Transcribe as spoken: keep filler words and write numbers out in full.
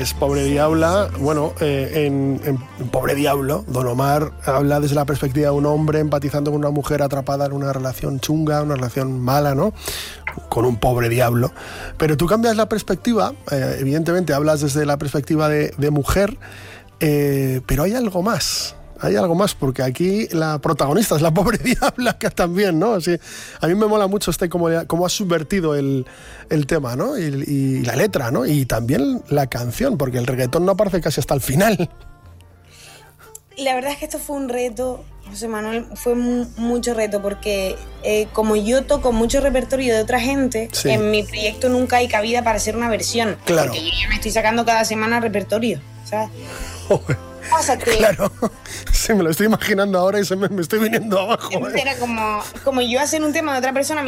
es Pobre Diabla. Bueno, eh, en, en, en Pobre Diablo, Don Omar habla desde la perspectiva de un hombre empatizando con una mujer atrapada en una relación chunga, una relación mala, ¿no? Con un pobre diablo. Pero tú cambias la perspectiva, eh, evidentemente hablas desde la perspectiva de, de mujer, eh, pero hay algo más. Hay algo más, porque aquí la protagonista es la pobre diabla, que también, ¿no? Así, a mí me mola mucho este cómo, cómo has subvertido el, el tema, ¿no? Y, y la letra, ¿no? Y también la canción, porque el reggaetón no aparece casi hasta el final. La verdad es que esto fue un reto, José Manuel, fue mu- mucho reto, porque eh, como yo toco mucho repertorio de otra gente, sí. En mi proyecto nunca hay cabida para hacer una versión. Claro. Porque yo ya me estoy sacando cada semana repertorio, ¿sabes? Joder. Pasa que claro, sí, me lo estoy imaginando ahora y se me, me estoy viniendo abajo. Era como, como yo hacer un tema de otra persona.